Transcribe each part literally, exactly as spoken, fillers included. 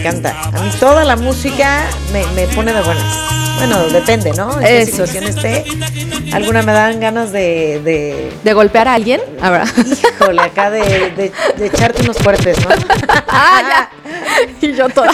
encanta. A mí toda la música me, me pone de buenas. Bueno, depende, ¿no? En qué situación esté. Alguna me dan ganas de... ¿De, ¿De golpear a alguien? A ver. Híjole, acá de, de, de echarte unos fuertes, ¿no? ¡Ah, ya! Y yo toda...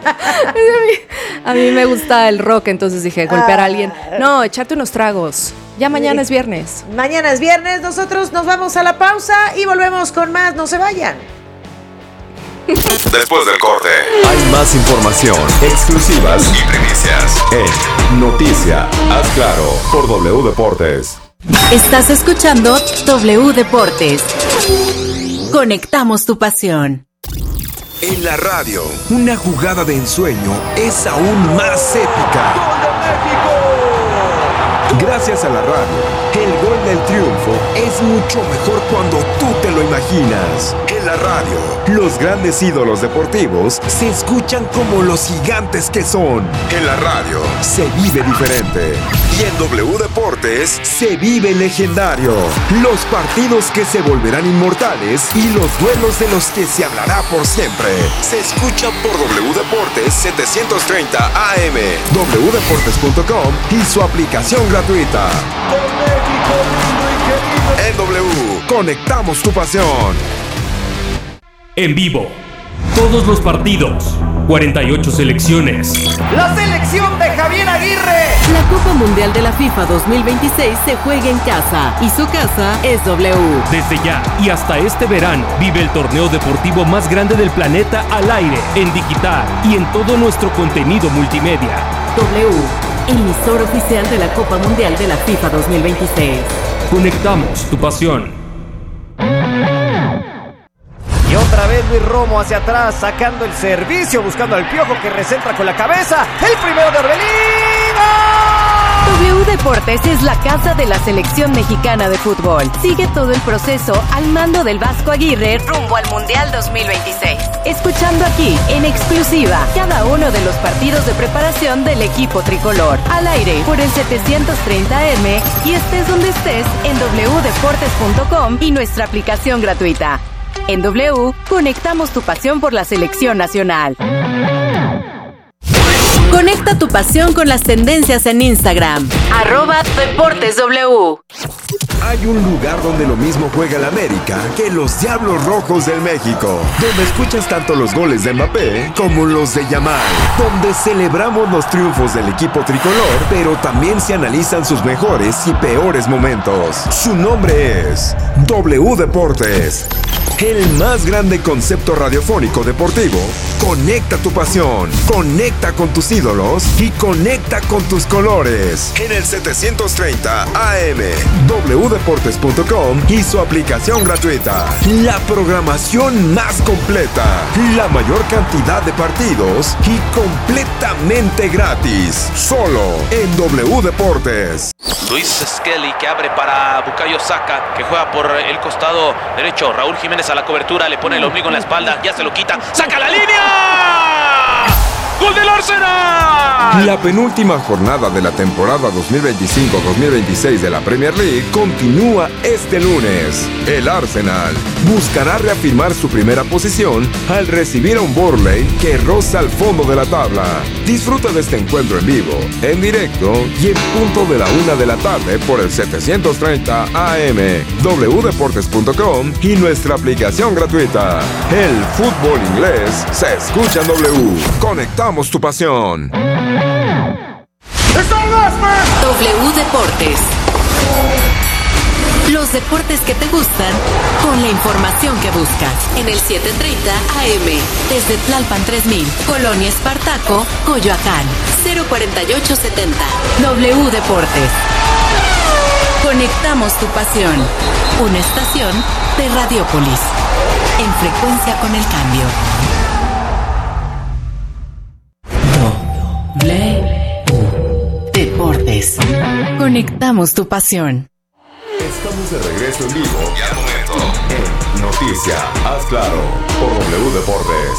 A mí me gusta el rock, entonces dije, golpear a alguien. No, echarte unos tragos. Ya mañana es viernes. Mañana es viernes, nosotros nos vamos a la pausa y volvemos con más. No se vayan. Después del corte, hay más información, exclusivas y primicias en Noticia. Haz claro por W Deportes. Estás escuchando W Deportes. Conectamos tu pasión. En la radio, una jugada de ensueño es aún más épica. ¡Gol de México! Gracias a la radio, el gol del triunfo es mucho mejor cuando tú te lo imaginas. En la radio, los grandes ídolos deportivos se escuchan como los gigantes que son. En la radio, se vive diferente. Y en W Deportes, se vive legendario. Los partidos que se volverán inmortales y los duelos de los que se hablará por siempre. Se escuchan por W Deportes setecientos treinta A M, w deportes punto com y su aplicación gratuita. En W, conectamos tu pasión. En vivo, todos los partidos, cuarenta y ocho selecciones. ¡La selección de Javier Aguirre! La Copa Mundial de la FIFA dos mil veintiséis se juega en casa y su casa es W. Desde ya y hasta este verano, vive el torneo deportivo más grande del planeta al aire, en digital y en todo nuestro contenido multimedia. W, emisor oficial de la Copa Mundial de la FIFA dos mil veintiséis. Conectamos tu pasión. Y otra vez Luis Romo hacia atrás, sacando el servicio, buscando al Piojo que recentra con la cabeza. El primero de Orbelín. W Deportes es la casa de la selección mexicana de fútbol. Sigue todo el proceso al mando del Vasco Aguirre rumbo al Mundial dos mil veintiséis. Escuchando aquí, en exclusiva, cada uno de los partidos de preparación del equipo tricolor. Al aire, por el setecientos treinta A M y estés donde estés en w deportes punto com y nuestra aplicación gratuita. En W, conectamos tu pasión por la selección nacional. Conecta tu pasión con las tendencias en Instagram. Arroba Deportes W. Hay un lugar donde lo mismo juega el América que los Diablos Rojos del México, donde escuchas tanto los goles de Mbappé como los de Yamal, donde celebramos los triunfos del equipo tricolor, pero también se analizan sus mejores y peores momentos. Su nombre es W Deportes. El más grande concepto radiofónico deportivo. Conecta tu pasión, conecta con tus ídolos y conecta con tus colores. En el setecientos treinta A M, w deportes punto com y su aplicación gratuita. La programación más completa, la mayor cantidad de partidos y completamente gratis. Solo en W Deportes. Luis Skelly que abre para Bukayo Saka, que juega por el costado derecho. Raúl Jiménez a la cobertura, le pone el ombligo en la espalda, ya se lo quita, ¡saca la línea! ¡Gol del Arsenal! La penúltima jornada de la temporada dos mil veinticinco dos mil veintiséis de la Premier League continúa este lunes. El Arsenal buscará reafirmar su primera posición al recibir a un Burnley que roza al fondo de la tabla. Disfruta de este encuentro en vivo, en directo y en punto de la una de la tarde por el setecientos treinta A M, w deportes punto com y nuestra aplicación gratuita. El fútbol inglés se escucha en W. Conectamos tu pasión. W Deportes. Los deportes que te gustan con la información que buscas. En el setecientos treinta A M, desde Tlalpan tres mil, Colonia Espartaco, Coyoacán, cero cuarenta y ocho setenta. W Deportes. Conectamos tu pasión. Una estación de Radiópolis. En frecuencia con el cambio. W Deportes. Conectamos tu pasión. Estamos de regreso en vivo y al momento en Noticia, haz claro, por W Deportes.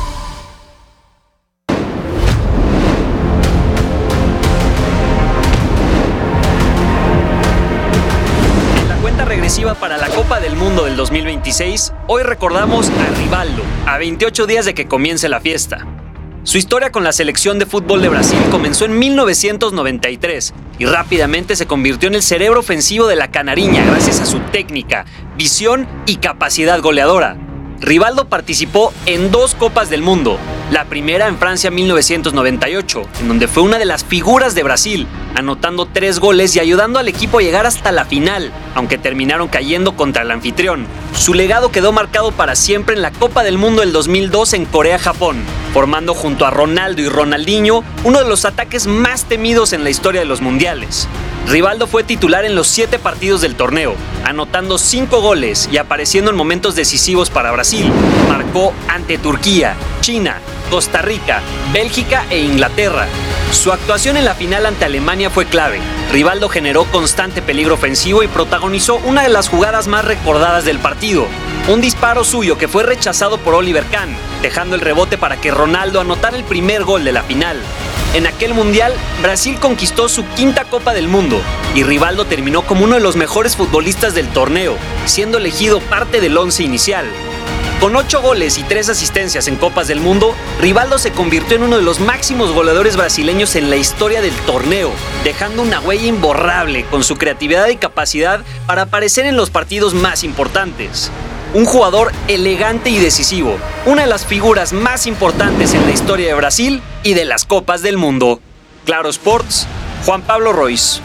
En la cuenta regresiva para la Copa del Mundo del dos mil veintiséis, hoy recordamos a Rivaldo, a veintiocho días de que comience la fiesta. Su historia con la selección de fútbol de Brasil comenzó en mil novecientos noventa y tres y rápidamente se convirtió en el cerebro ofensivo de la Canariña gracias a su técnica, visión y capacidad goleadora. Rivaldo participó en dos Copas del Mundo, la primera en Francia en mil novecientos noventa y ocho, en donde fue una de las figuras de Brasil, anotando tres goles y ayudando al equipo a llegar hasta la final, aunque terminaron cayendo contra el anfitrión. Su legado quedó marcado para siempre en la Copa del Mundo del dos mil dos en Corea-Japón, formando junto a Ronaldo y Ronaldinho uno de los ataques más temidos en la historia de los mundiales. Rivaldo fue titular en los siete partidos del torneo, anotando cinco goles y apareciendo en momentos decisivos para Brasil. Marcó ante Turquía, China, Costa Rica, Bélgica e Inglaterra. Su actuación en la final ante Alemania fue clave. Rivaldo generó constante peligro ofensivo y protagonizó una de las jugadas más recordadas del partido. Un disparo suyo que fue rechazado por Oliver Kahn, dejando el rebote para que Ronaldo anotara el primer gol de la final. En aquel mundial, Brasil conquistó su quinta Copa del Mundo y Rivaldo terminó como uno de los mejores futbolistas del torneo, siendo elegido parte del once inicial. Con ocho goles y tres asistencias en Copas del Mundo, Rivaldo se convirtió en uno de los máximos goleadores brasileños en la historia del torneo, dejando una huella imborrable con su creatividad y capacidad para aparecer en los partidos más importantes. Un jugador elegante y decisivo, una de las figuras más importantes en la historia de Brasil y de las Copas del Mundo. Claro Sports, Juan Pablo Royce.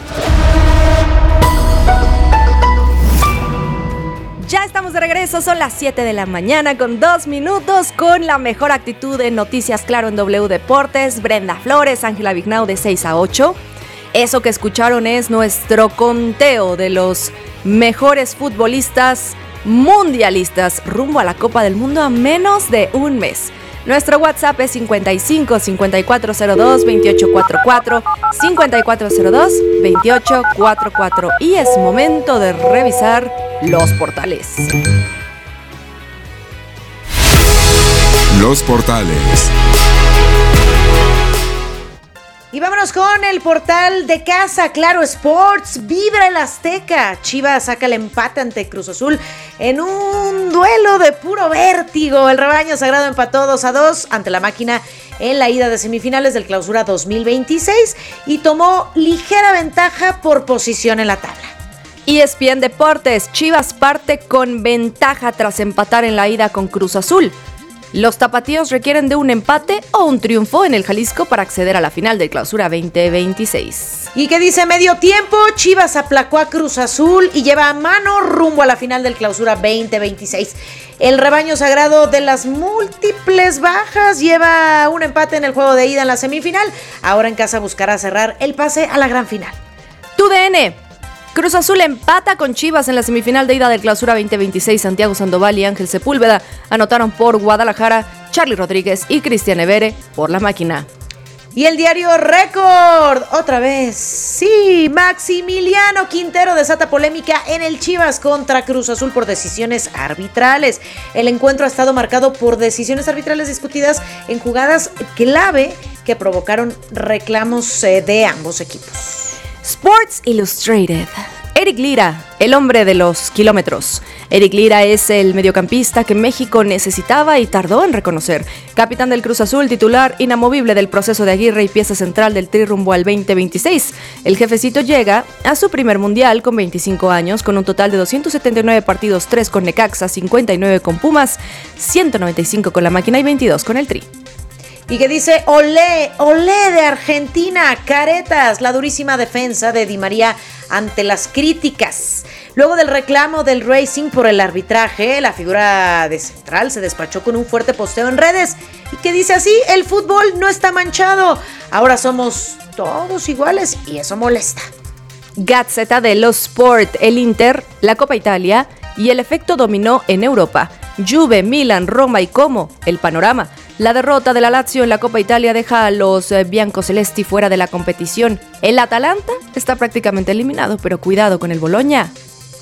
Ya estamos de regreso, son las siete de la mañana con dos minutos con la mejor actitud en Noticias Claro en W Deportes. Brenda Flores, Ángela Vignau de seis a ocho. Eso que escucharon es nuestro conteo de los mejores futbolistas mundialistas rumbo a la Copa del Mundo a menos de un mes. Nuestro WhatsApp es cincuenta y cinco, cincuenta y cuatro cero dos, veintiocho cuarenta y cuatro, cincuenta y cuatro cero dos, veintiocho cuarenta y cuatro y es momento de revisar los portales. Los portales. Y vámonos con el portal de casa, Claro Sports. Vibra el Azteca. Chivas saca el empate ante Cruz Azul en un duelo de puro vértigo. El rebaño sagrado empató dos a dos ante la máquina en la ida de semifinales del Clausura dos mil veintiséis y tomó ligera ventaja por posición en la tabla. E S P N Deportes, Chivas parte con ventaja tras empatar en la ida con Cruz Azul. Los tapatíos requieren de un empate o un triunfo en el Jalisco para acceder a la final del Clausura veinte veintiséis. ¿Y qué dice medio tiempo? Chivas aplacó a Cruz Azul y lleva a mano rumbo a la final del Clausura veinte veintiséis. El rebaño sagrado de las múltiples bajas lleva un empate en el juego de ida en la semifinal. Ahora en casa buscará cerrar el pase a la gran final. Tu D N. Cruz Azul empata con Chivas en la semifinal de ida del Clausura veinte veintiséis. Santiago Sandoval y Ángel Sepúlveda anotaron por Guadalajara, Charly Rodríguez y Cristian Evere por la máquina. Y el diario Récord, otra vez, sí, Maximiliano Quintero desata polémica en el Chivas contra Cruz Azul por decisiones arbitrales. El encuentro ha estado marcado por decisiones arbitrales discutidas en jugadas clave que provocaron reclamos eh, de ambos equipos. Sports Illustrated. Eric Lira, el hombre de los kilómetros. Eric Lira es el mediocampista que México necesitaba y tardó en reconocer. Capitán del Cruz Azul, titular inamovible del proceso de Aguirre y pieza central del Tri rumbo al veinte veintiséis. El jefecito llega a su primer mundial con veinticinco años, con un total de doscientos setenta y nueve partidos, tres con Necaxa, cincuenta y nueve con Pumas, ciento noventa y cinco con la máquina y veintidós con el Tri. Y que dice, olé, olé de Argentina, caretas, la durísima defensa de Di María ante las críticas. Luego del reclamo del Racing por el arbitraje, la figura de central se despachó con un fuerte posteo en redes y que dice así, el fútbol no está manchado, ahora somos todos iguales y eso molesta. Gazzetta dello Sport, el Inter, la Copa Italia y el efecto dominó en Europa. Juve, Milan, Roma y Como, el panorama. La derrota de la Lazio en la Copa Italia deja a los biancocelesti fuera de la competición. El Atalanta está prácticamente eliminado, pero cuidado con el Bologna.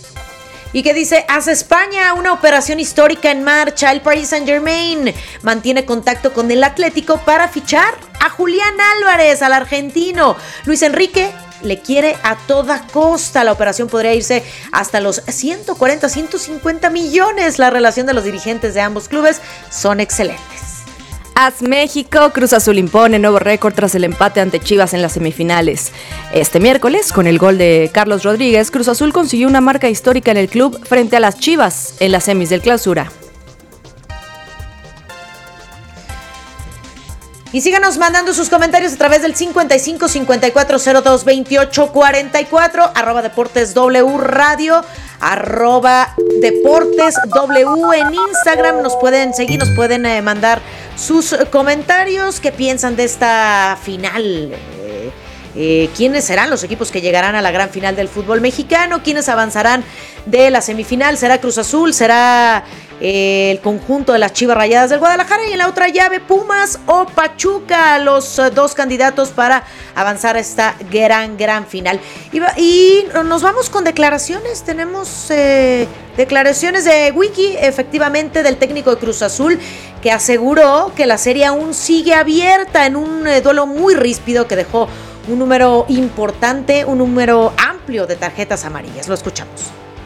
Y que dice, hace España una operación histórica en marcha. El Paris Saint-Germain mantiene contacto con el Atlético para fichar a Julián Álvarez, al argentino. Luis Enrique le quiere a toda costa. La operación podría irse hasta los ciento cuarenta, ciento cincuenta millones. La relación de los dirigentes de ambos clubes son excelentes. Haz México, Cruz Azul impone nuevo récord tras el empate ante Chivas en las semifinales. Este miércoles, con el gol de Carlos Rodríguez, Cruz Azul consiguió una marca histórica en el club frente a las Chivas en las semis del Clausura. Y síganos mandando sus comentarios a través del cincuenta y cinco cincuenta y cuatro cero dos veintiocho cuarenta y cuatro, arroba Deportes W Radio, arroba Deportes W en Instagram. Nos pueden seguir, nos pueden eh, mandar sus comentarios. ¿Qué piensan de esta final? Eh, eh, ¿Quiénes serán los equipos que llegarán a la gran final del fútbol mexicano? ¿Quiénes avanzarán de la semifinal? ¿Será Cruz Azul? ¿Será eh, el conjunto de las Chivas Rayadas del Guadalajara? Y en la otra llave, Pumas o Pachuca, los eh, dos candidatos para avanzar a esta gran, gran final. Y, y nos vamos con declaraciones. Tenemos eh, declaraciones de Wiki, efectivamente, del técnico de Cruz Azul, que aseguró que la serie aún sigue abierta en un eh, duelo muy ríspido que dejó un número importante, un número amplio de tarjetas amarillas. Lo escuchamos.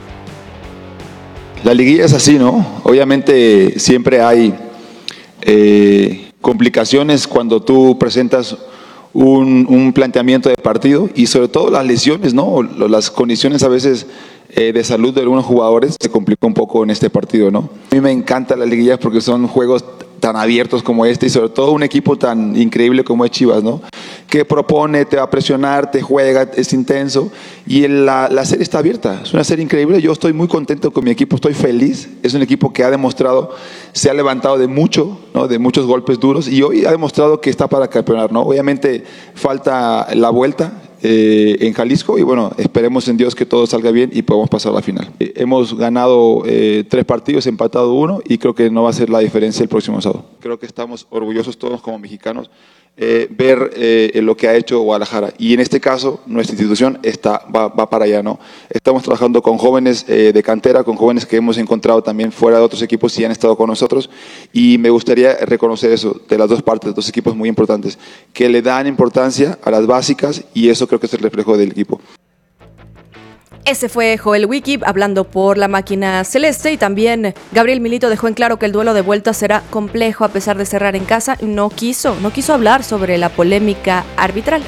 La liguilla es así, ¿no? Obviamente siempre hay eh, complicaciones cuando tú presentas un, un planteamiento de partido y sobre todo las lesiones, ¿no? Las condiciones a veces eh, de salud de algunos jugadores se complica un poco en este partido, ¿no? A mí me encantan las liguillas porque son juegos tan abiertos como este y sobre todo un equipo tan increíble como es Chivas, ¿no? Que propone, te va a presionar, te juega, es intenso y la, la serie está abierta, es una serie increíble. Yo estoy muy contento con mi equipo, estoy feliz, es un equipo que ha demostrado, se ha levantado de mucho, ¿no? De muchos golpes duros y hoy ha demostrado que está para campeonar, ¿no? Obviamente falta la vuelta Eh, en Jalisco y bueno, esperemos en Dios que todo salga bien y podamos pasar a la final. Eh, hemos ganado eh, tres partidos, empatado uno y creo que no va a ser la diferencia el próximo sábado. Creo que estamos orgullosos todos como mexicanos eh, ver eh, lo que ha hecho Guadalajara y en este caso nuestra institución está, va, va para allá, ¿no? Estamos trabajando con jóvenes eh, de cantera, con jóvenes que hemos encontrado también fuera de otros equipos y han estado con nosotros y me gustaría reconocer eso de las dos partes, dos equipos muy importantes que le dan importancia a las básicas y eso creo que es el reflejo del equipo. Ese fue Joel Wiki hablando por la máquina celeste y también Gabriel Milito dejó en claro que el duelo de vuelta será complejo a pesar de cerrar en casa. No quiso, no quiso hablar sobre la polémica arbitral.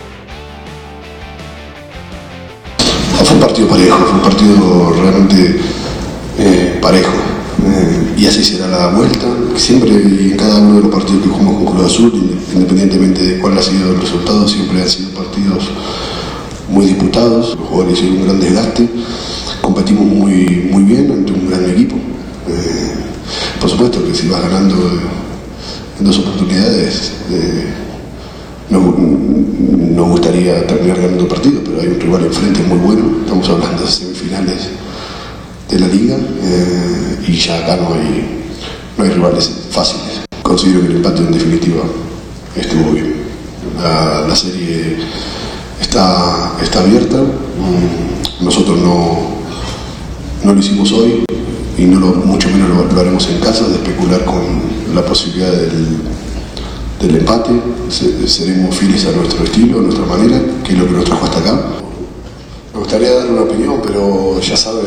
Fue un partido parejo, fue un partido realmente eh, parejo eh, y así será la vuelta. Siempre y en cada uno de los partidos que jugamos con Cruz Azul, independientemente de cuál ha sido el resultado, siempre han sido partidos muy disputados, los jugadores hicieron un gran desgaste, competimos muy, muy bien ante un gran equipo. Eh, por supuesto que si vas ganando en dos oportunidades, eh, nos, nos gustaría terminar ganando el partido, pero hay un rival enfrente muy bueno, estamos hablando de semifinales de la liga eh, y ya acá no hay, no hay rivales fáciles. Considero que el empate en definitiva estuvo bien. La, la serie Está, está abierta, nosotros no, no lo hicimos hoy y no lo, mucho menos lo, lo haremos en casa, de especular con la posibilidad del, del empate. Se, seremos fieles a nuestro estilo, a nuestra manera, que es lo que nos trajo hasta acá. Me gustaría dar una opinión, pero ya saben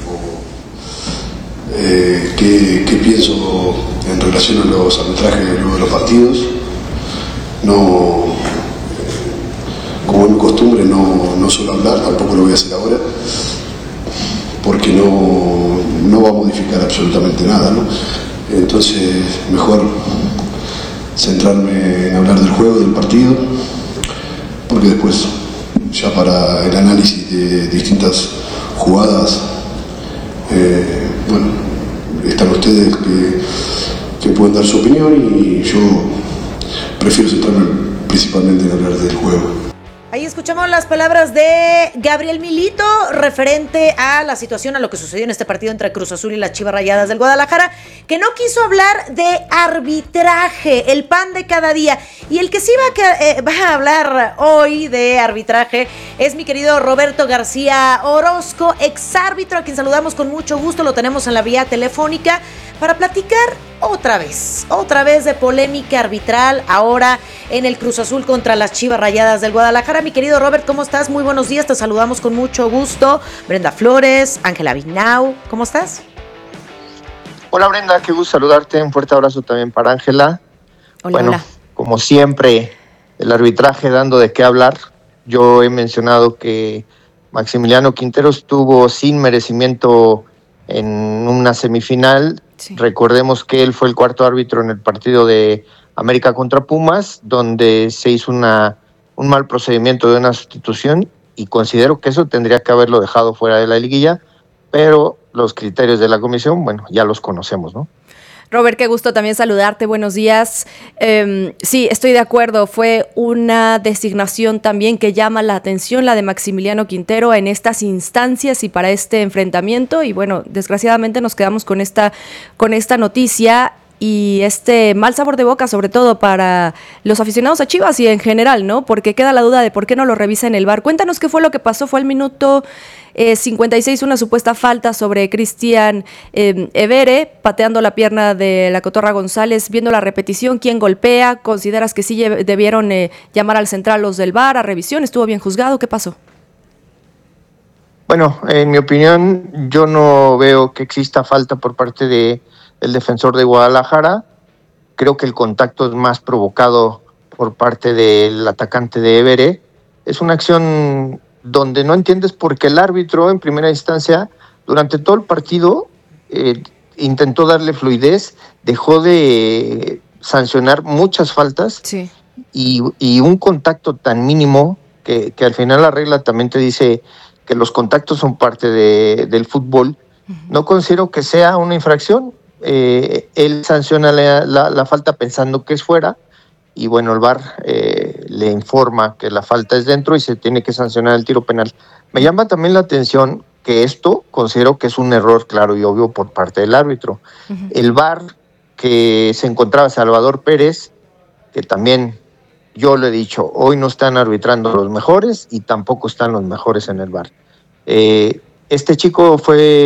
eh, qué, qué pienso en relación a los arbitrajes luego de los partidos. No... Como es mi costumbre, no, no suelo hablar, tampoco lo voy a hacer ahora, porque no, no va a modificar absolutamente nada, ¿no? Entonces, mejor centrarme en hablar del juego, del partido, porque después, ya para el análisis de distintas jugadas, eh, bueno, están ustedes que, que pueden dar su opinión y yo prefiero centrarme principalmente en hablar del juego. Ahí escuchamos las palabras de Gabriel Milito referente a la situación, a lo que sucedió en este partido entre Cruz Azul y las Chivas Rayadas del Guadalajara, que no quiso hablar de arbitraje, el pan de cada día. Y el que sí va a, eh, va a hablar hoy de arbitraje es mi querido Roberto García Orozco, exárbitro, a quien saludamos con mucho gusto, lo tenemos en la vía telefónica para platicar otra vez, otra vez de polémica arbitral, ahora en el Cruz Azul contra las Chivas Rayadas del Guadalajara. Mi querido Robert, ¿cómo estás? Muy buenos días, te saludamos con mucho gusto. Brenda Flores, Ángela Vignau, ¿cómo estás? Hola Brenda, qué gusto saludarte, un fuerte abrazo también para Ángela. Hola, bueno, hola. Como siempre, el arbitraje dando de qué hablar. Yo he mencionado que Maximiliano Quintero estuvo sin merecimiento en una semifinal. Sí. Recordemos que él fue el cuarto árbitro en el partido de América contra Pumas, donde se hizo una, un mal procedimiento de una sustitución, y considero que eso tendría que haberlo dejado fuera de la liguilla, pero los criterios de la comisión, bueno, ya los conocemos, ¿no? Robert, qué gusto también saludarte, buenos días. Eh, sí, estoy de acuerdo, fue una designación también que llama la atención, la de Maximiliano Quintero en estas instancias y para este enfrentamiento, y bueno, desgraciadamente nos quedamos con esta, con esta noticia y este mal sabor de boca, sobre todo para los aficionados a Chivas y en general, ¿no? Porque queda la duda de por qué no lo revisa en el V A R. Cuéntanos qué fue lo que pasó. Fue al minuto eh, cincuenta y seis, una supuesta falta sobre Cristian eh, Evere, pateando la pierna de la Cotorra González. Viendo la repetición, ¿quién golpea? ¿Consideras que sí debieron eh, llamar al central los del V A R a revisión? ¿Estuvo bien juzgado? ¿Qué pasó? Bueno, en mi opinión, yo no veo que exista falta por parte de el defensor de Guadalajara. Creo que el contacto es más provocado por parte del atacante de Evere. Es una acción donde no entiendes por qué el árbitro en primera instancia, durante todo el partido, eh, intentó darle fluidez, dejó de sancionar muchas faltas. Sí. y, y un contacto tan mínimo que, que al final la regla también te dice que los contactos son parte de, del fútbol. Uh-huh. No considero que sea una infracción. Eh, él sanciona la, la, la falta pensando que es fuera, y bueno, el V A R eh, le informa que la falta es dentro y se tiene que sancionar el tiro penal. Me llama también la atención que esto considero que es un error claro y obvio por parte del árbitro. Uh-huh. El V A R que se encontraba Salvador Pérez, que también yo le he dicho, hoy no están arbitrando los mejores y tampoco están los mejores en el V A R. Eh, Este chico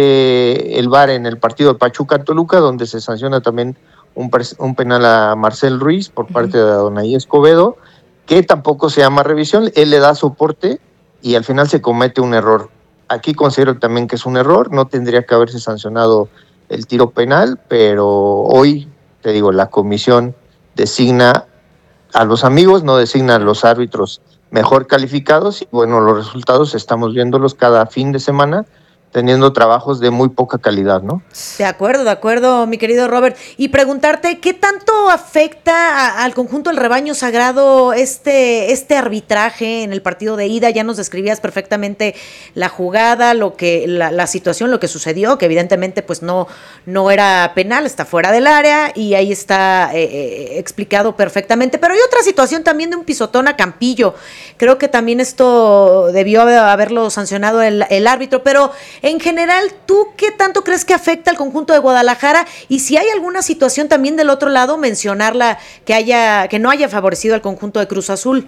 fue el V A R en el partido de Pachuca-Toluca, donde se sanciona también un, un penal a Marcel Ruiz por parte uh-huh. de Adonai Escobedo, que tampoco se llama revisión. Él le da soporte y al final se comete un error. Aquí considero también que es un error, no tendría que haberse sancionado el tiro penal, pero hoy, te digo, la comisión designa a los amigos, no designa a los árbitros mejor calificados, y bueno, los resultados estamos viéndolos cada fin de semana, teniendo trabajos de muy poca calidad, ¿no? De acuerdo, de acuerdo, mi querido Robert. Y preguntarte, ¿qué tanto afecta a, al conjunto del rebaño sagrado este, este arbitraje en el partido de ida? Ya nos describías perfectamente la jugada, lo que, la, la situación, lo que sucedió, que evidentemente pues no, no era penal, está fuera del área, y ahí está eh, eh, explicado perfectamente. Pero hay otra situación también de un pisotón a Campillo. Creo que también esto debió haberlo sancionado el, el árbitro, pero en general, ¿tú qué tanto crees que afecta al conjunto de Guadalajara? Y si hay alguna situación también del otro lado, mencionarla que haya, que no haya favorecido al conjunto de Cruz Azul.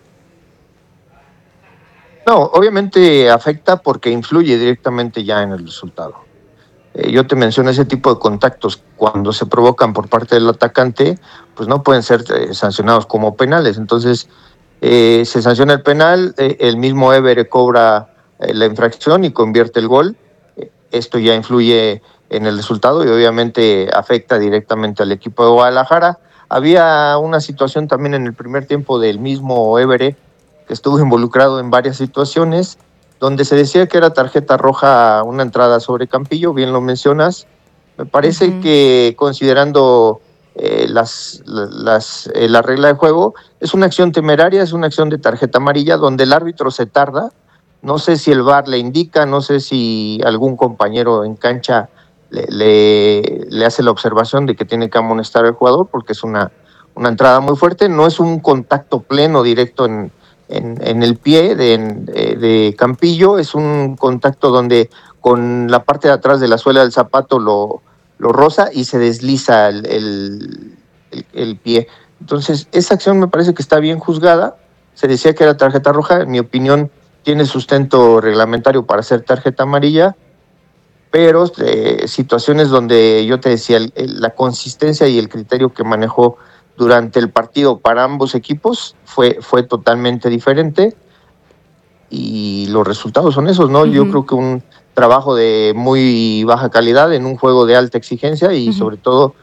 No, obviamente afecta porque influye directamente ya en el resultado. Eh, yo te menciono ese tipo de contactos cuando se provocan por parte del atacante, pues no pueden ser eh, sancionados como penales. Entonces, eh, se sanciona el penal, eh, el mismo Evere cobra la infracción y convierte el gol. Esto ya influye en el resultado y obviamente afecta directamente al equipo de Guadalajara. Había una situación también en el primer tiempo del mismo Evere, que estuvo involucrado en varias situaciones, donde se decía que era tarjeta roja una entrada sobre Campillo, bien lo mencionas. Me parece uh-huh. que considerando eh, las, las, eh, la regla de juego, es una acción temeraria, es una acción de tarjeta amarilla, donde el árbitro se tarda. No sé si el V A R le indica, no sé si algún compañero en cancha le, le, le hace la observación de que tiene que amonestar al jugador, porque es una, una entrada muy fuerte. No es un contacto pleno directo en, en, en el pie de, de Campillo, es un contacto donde con la parte de atrás de la suela del zapato lo, lo roza y se desliza el, el, el, el pie. Entonces, esa acción me parece que está bien juzgada. Se decía que era tarjeta roja, en mi opinión tiene sustento reglamentario para hacer tarjeta amarilla, pero eh, situaciones donde yo te decía, el, el, la consistencia y el criterio que manejó durante el partido para ambos equipos fue, fue totalmente diferente, y los resultados son esos, ¿no? Uh-huh. Yo creo que un trabajo de muy baja calidad en un juego de alta exigencia y uh-huh. sobre todo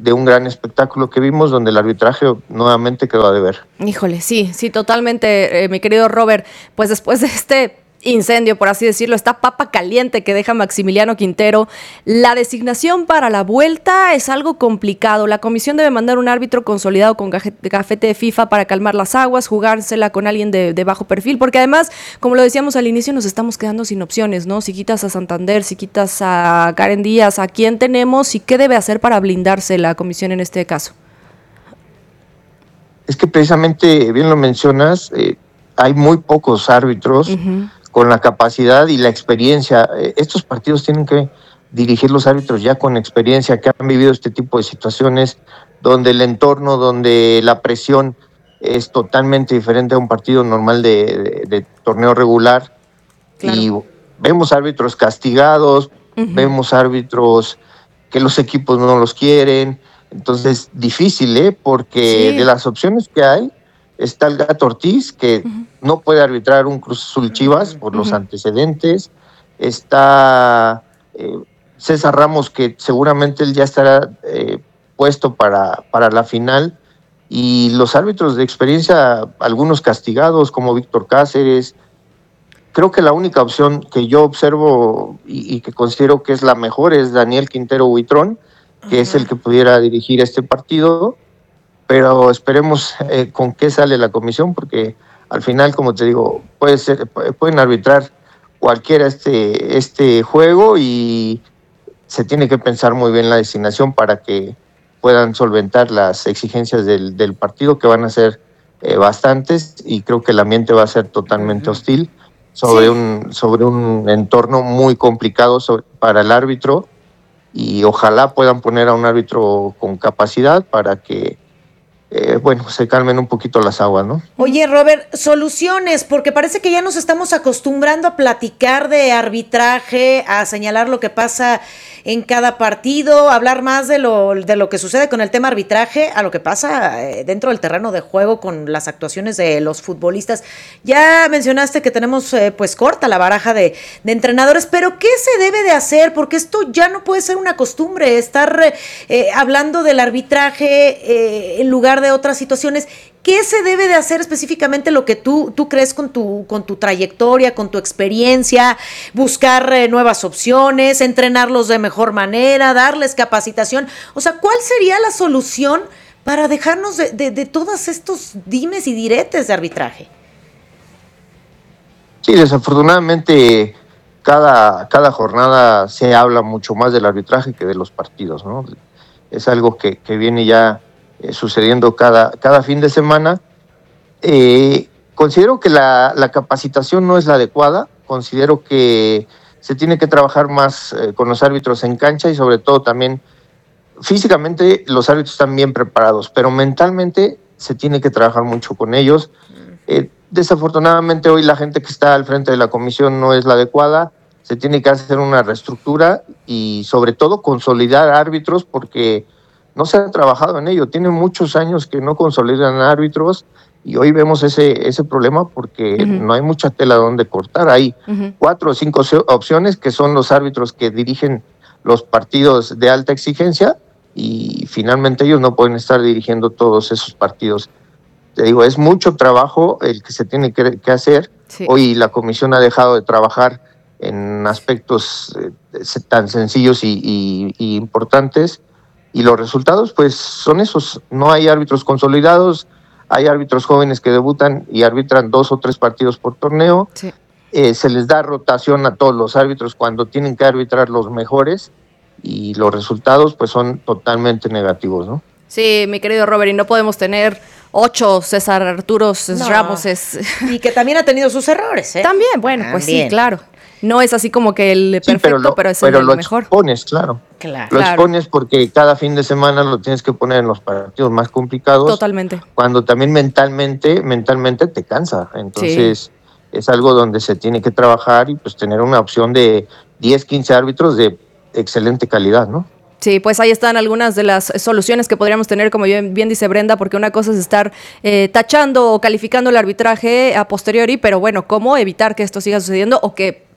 de un gran espectáculo que vimos, donde el arbitraje nuevamente quedó a deber. Híjole, sí, sí, totalmente, eh, mi querido Robert. Pues después de este incendio, por así decirlo, esta papa caliente que deja Maximiliano Quintero, la designación para la vuelta es algo complicado. La comisión debe mandar un árbitro consolidado con gafete de FIFA para calmar las aguas, jugársela con alguien de, de bajo perfil, porque además, como lo decíamos al inicio, nos estamos quedando sin opciones, ¿no? Si quitas a Santander, si quitas a Karen Díaz, ¿a quién tenemos y qué debe hacer para blindarse la comisión en este caso? Es que precisamente, bien lo mencionas, eh, hay muy pocos árbitros uh-huh. con la capacidad y la experiencia. Estos partidos tienen que dirigir los árbitros ya con experiencia, que han vivido este tipo de situaciones, donde el entorno, donde la presión es totalmente diferente a un partido normal de, de, de torneo regular. Claro. Y vemos árbitros castigados, uh-huh. vemos árbitros que los equipos no los quieren. Entonces, difícil, ¿eh? Porque sí. de las opciones que hay, está el Gato Ortiz, que uh-huh. no puede arbitrar un Cruz Azul Chivas por uh-huh. los antecedentes. Está eh, César Ramos, que seguramente él ya estará eh, puesto para, para la final. Y los árbitros de experiencia, algunos castigados, como Víctor Cáceres. Creo que la única opción que yo observo y, y que considero que es la mejor es Daniel Quintero Huitrón, que uh-huh. es el que pudiera dirigir este partido. Pero esperemos eh, con qué sale la comisión, porque al final, como te digo, puede ser, pueden arbitrar cualquiera este, este juego y se tiene que pensar muy bien la designación para que puedan solventar las exigencias del, del partido, que van a ser eh, bastantes, y creo que el ambiente va a ser totalmente uh-huh. hostil sobre, sí. un, sobre un entorno muy complicado sobre, para el árbitro, y ojalá puedan poner a un árbitro con capacidad para que Eh, bueno, se calmen un poquito las aguas, ¿no? Oye, Robert, soluciones, porque parece que ya nos estamos acostumbrando a platicar de arbitraje, a señalar lo que pasa en cada partido, a hablar más de lo, de lo que sucede con el tema arbitraje, a lo que pasa eh, dentro del terreno de juego con las actuaciones de los futbolistas. Ya mencionaste que tenemos eh, pues corta la baraja de, de entrenadores, pero ¿qué se debe de hacer? Porque esto ya no puede ser una costumbre, estar eh, hablando del arbitraje eh, en lugar de otras situaciones. ¿Qué se debe de hacer específicamente, lo que tú, tú crees con tu, con tu trayectoria, con tu experiencia? Buscar eh, nuevas opciones, entrenarlos de mejor manera, darles capacitación. O sea, ¿cuál sería la solución para dejarnos de, de, de todos estos dimes y diretes de arbitraje? Sí, desafortunadamente cada, cada jornada se habla mucho más del arbitraje que de los partidos, ¿no? Es algo que, que viene ya Eh, sucediendo cada, cada fin de semana. Eh, considero que la, la capacitación no es la adecuada, considero que se tiene que trabajar más eh, con los árbitros en cancha, y sobre todo también físicamente los árbitros están bien preparados, pero mentalmente se tiene que trabajar mucho con ellos. Eh, desafortunadamente hoy la gente que está al frente de la comisión no es la adecuada, se tiene que hacer una reestructura y sobre todo consolidar árbitros, porque no se ha trabajado en ello. Tienen muchos años que no consolidan árbitros y hoy vemos ese, ese problema porque uh-huh. no hay mucha tela donde cortar. Hay uh-huh. cuatro o cinco opciones que son los árbitros que dirigen los partidos de alta exigencia, y finalmente ellos no pueden estar dirigiendo todos esos partidos. Te digo, es mucho trabajo el que se tiene que, que hacer. Sí. Hoy la comisión ha dejado de trabajar en aspectos eh, tan sencillos y, y, y importantes. Y los resultados, pues, son esos. No hay árbitros consolidados, hay árbitros jóvenes que debutan y arbitran dos o tres partidos por torneo. Sí. Eh, se les da rotación a todos los árbitros cuando tienen que arbitrar los mejores, y los resultados, pues, son totalmente negativos, ¿no? Sí, mi querido Robert, y no podemos tener ocho César Arturos no. Ramoses. Y que también ha tenido sus errores, ¿eh? También, bueno, también. Pues sí, claro. No es así como que el perfecto, sí, pero, lo, pero es pero el lo mejor. Expones, claro. Claro. Lo claro. expones porque cada fin de semana lo tienes que poner en los partidos más complicados. Totalmente. Cuando también mentalmente, mentalmente te cansa. Entonces, sí. es algo donde se tiene que trabajar y pues tener una opción de diez, quince árbitros de excelente calidad, ¿no? Sí, pues ahí están algunas de las soluciones que podríamos tener, como bien, bien dice Brenda, porque una cosa es estar eh, tachando o calificando el arbitraje a posteriori, pero bueno, ¿cómo evitar que esto siga sucediendo o que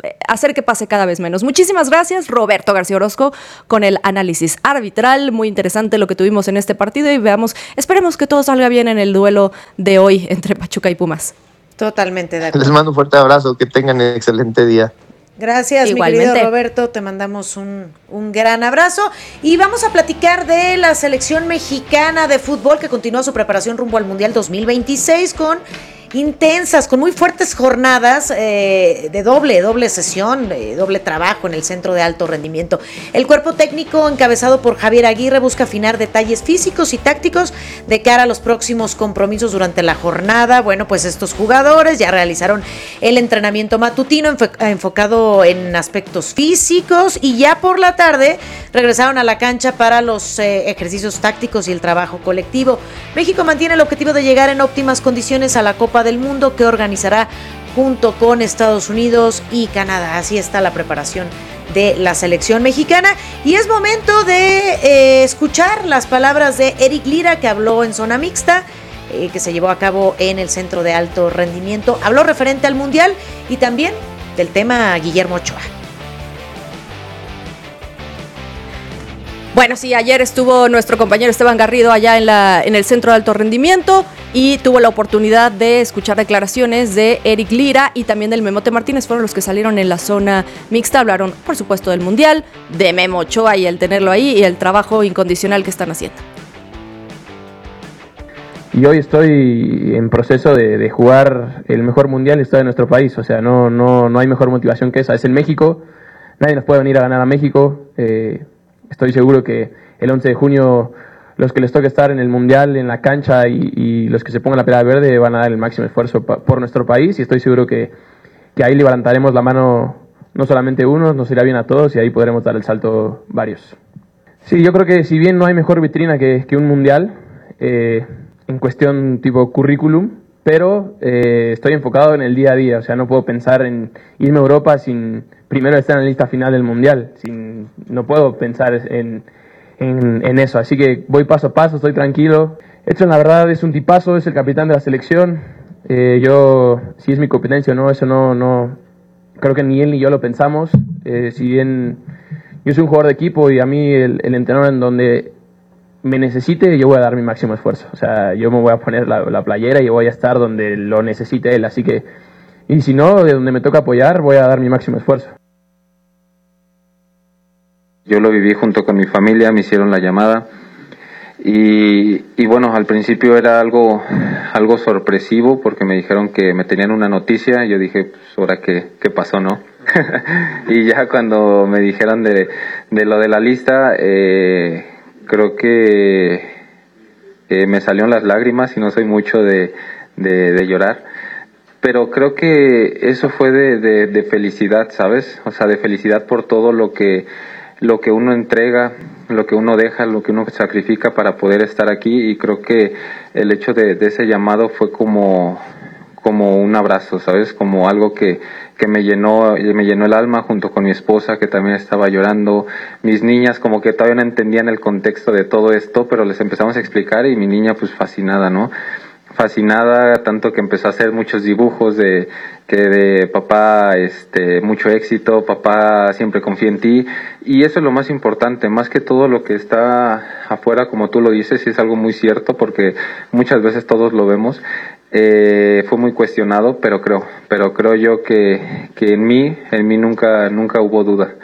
hacer que pase cada vez menos. Muchísimas gracias, Roberto García Orozco, con el análisis arbitral. Muy interesante lo que tuvimos en este partido y veamos, esperemos que todo salga bien en el duelo de hoy entre Pachuca y Pumas. Totalmente de acuerdo. Les mando un fuerte abrazo, que tengan un excelente día. Gracias, igualmente, mi querido Roberto, te mandamos un, un gran abrazo y vamos a platicar de la selección mexicana de fútbol que continúa su preparación rumbo al Mundial dos mil veintiséis con intensas, con muy fuertes jornadas eh, de doble, doble sesión, eh, doble trabajo en el centro de alto rendimiento. El cuerpo técnico encabezado por Javier Aguirre busca afinar detalles físicos y tácticos de cara a los próximos compromisos durante la jornada. Bueno, pues estos jugadores ya realizaron el entrenamiento matutino enfo- enfocado en aspectos físicos y ya por la tarde regresaron a la cancha para los eh, ejercicios tácticos y el trabajo colectivo. México mantiene el objetivo de llegar en óptimas condiciones a la Copa del Mundo que organizará junto con Estados Unidos y Canadá. Así está la preparación de la selección mexicana y es momento de eh, escuchar las palabras de Eric Lira, que habló en zona mixta, eh, que se llevó a cabo en el centro de alto rendimiento. Habló referente al Mundial y también del tema Guillermo Ochoa. Bueno, sí, ayer estuvo nuestro compañero Esteban Garrido allá en, la, en el centro de alto rendimiento y tuvo la oportunidad de escuchar declaraciones de Eric Lira y también del Memote Martínez. Fueron los que salieron en la zona mixta, hablaron por supuesto del Mundial, de Memo Ochoa y el tenerlo ahí y el trabajo incondicional que están haciendo. Y hoy estoy en proceso de, de jugar el mejor Mundial de la historia de nuestro país, o sea, no, no, no hay mejor motivación que esa. Es en México, nadie nos puede venir a ganar a México. eh, Estoy seguro que el once de junio los que les toque estar en el Mundial, en la cancha y, y los que se pongan la pelota verde van a dar el máximo esfuerzo pa, por nuestro país y estoy seguro que, que ahí levantaremos la mano no solamente unos, nos irá bien a todos y ahí podremos dar el salto varios. Sí, yo creo que si bien no hay mejor vitrina que, que un Mundial eh, en cuestión tipo currículum, pero eh, estoy enfocado en el día a día, o sea, no puedo pensar en irme a Europa sin primero estar en la lista final del Mundial, sin, no puedo pensar en, en, en eso, así que voy paso a paso, estoy tranquilo. Edson, la verdad, es un tipazo, es el capitán de la selección, eh, yo, si es mi competencia o no, eso no, no, creo que ni él ni yo lo pensamos, eh, si bien yo soy un jugador de equipo y a mí el, el entrenador en donde me necesite, yo voy a dar mi máximo esfuerzo. O sea, yo me voy a poner la, la playera y voy a estar donde lo necesite él. Así que, y si no, de donde me toca apoyar, voy a dar mi máximo esfuerzo. Yo lo viví junto con mi familia, me hicieron la llamada. Y, y bueno, al principio era algo, algo sorpresivo porque me dijeron que me tenían una noticia. Y yo dije, pues, ¿ahora qué, qué pasó, no? Y ya cuando me dijeron de, de lo de la lista, eh, creo que eh, me salieron las lágrimas y no soy mucho de, de, de llorar, pero creo que eso fue de, de, de felicidad, ¿sabes? O sea, de felicidad por todo lo que, lo que uno entrega, lo que uno deja, lo que uno sacrifica para poder estar aquí y creo que el hecho de, de ese llamado fue como, como un abrazo, ¿sabes? Como algo que que me llenó, me llenó el alma junto con mi esposa que también estaba llorando, mis niñas como que todavía no entendían el contexto de todo esto, pero les empezamos a explicar y mi niña pues fascinada, ¿no? Fascinada, tanto que empezó a hacer muchos dibujos de que de papá, este, mucho éxito, papá siempre confía en ti y eso es lo más importante, más que todo lo que está afuera, como tú lo dices, y es algo muy cierto porque muchas veces todos lo vemos. Eh, fue muy cuestionado, pero creo, pero creo yo que, que en mí, en mí nunca, nunca hubo duda.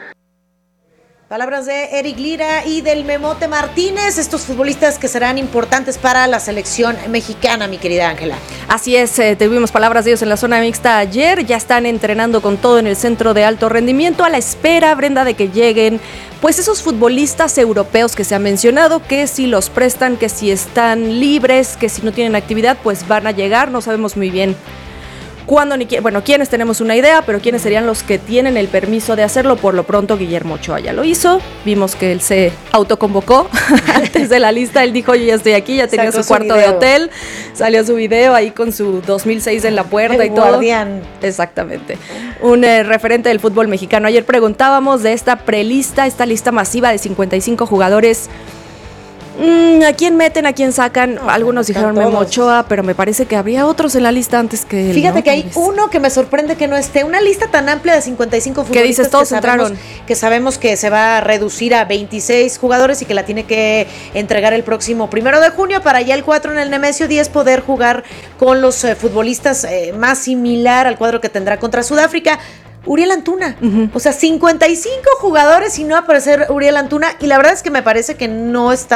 Palabras de Eric Lira y del Memote Martínez, estos futbolistas que serán importantes para la selección mexicana, mi querida Ángela. Así es, eh, tuvimos palabras de ellos en la zona mixta ayer, ya están entrenando con todo en el centro de alto rendimiento, a la espera, Brenda, de que lleguen pues esos futbolistas europeos que se han mencionado, que si los prestan, que si están libres, que si no tienen actividad, pues van a llegar, no sabemos muy bien cuándo ni quién, bueno, quiénes tenemos una idea, pero quiénes serían los que tienen el permiso de hacerlo. Por lo pronto Guillermo Ochoa ya lo hizo, vimos que él se autoconvocó antes de la lista, él dijo yo ya estoy aquí, ya tenía su cuarto de hotel, salió su video ahí con su dos mil seis en la puerta el y todo. Guardián. Exactamente, un eh, referente del fútbol mexicano. Ayer preguntábamos de esta prelista, esta lista masiva de cincuenta y cinco jugadores. Mm, ¿A quién meten, a quién sacan? No, Algunos dijeron Memo Ochoa, pero me parece que habría otros en la lista antes que él. Fíjate ¿no? que hay uno que me sorprende que no esté. Una lista tan amplia de cincuenta y cinco futbolistas. ¿Qué dices? Todos que sabemos, entraron. que sabemos que se va a reducir a veintiséis jugadores y que la tiene que entregar el próximo primero de junio para ya el cuatro en el Nemesio diez poder jugar con los eh, futbolistas eh, más similar al cuadro que tendrá contra Sudáfrica. Uriel Antuna, uh-huh. o sea, cincuenta y cinco jugadores y no aparecer Uriel Antuna, y la verdad es que me parece que no está